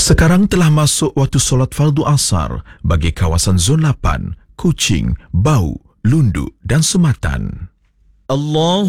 Sekarang telah masuk waktu solat fardu asar bagi kawasan Zon 8, Kuching, Bau, Lundu dan Sumatan. الله